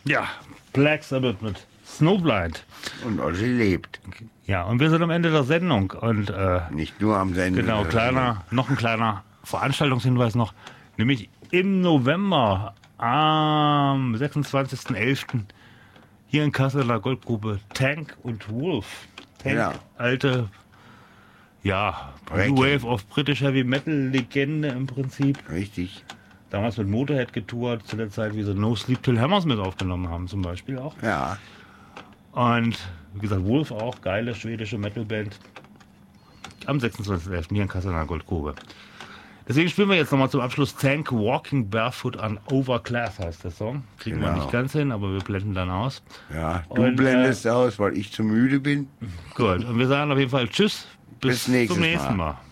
Ja, Black Sabbath mit Snowblind. Und Ozzy lebt. Ja, und wir sind am Ende der Sendung. Und Nicht nur am Ende. genau, noch ein kleiner Veranstaltungshinweis noch. Nämlich im November, am 26.11. hier in Kassel in der Goldgrube Tank und Wolf. Tank, Ja. alte, ja, New Wave of British Heavy Metal Legende im Prinzip. Richtig. Damals mit Motorhead getourt, zu der Zeit, wie sie No Sleep Till Hammersmith aufgenommen haben zum Beispiel auch. Ja. Und wie gesagt, Wolf auch, geile schwedische Metalband. Am 26.11. hier in Kassel in der Goldgrube. Deswegen spielen wir jetzt nochmal zum Abschluss Tank Walking Barefoot on Overclass heißt der Song. Kriegen wir nicht ganz hin, aber wir blenden dann aus. Ja, du Und, blendest aus, weil ich zu müde bin. Gut, und wir sagen auf jeden Fall Tschüss, bis zum nächsten Mal.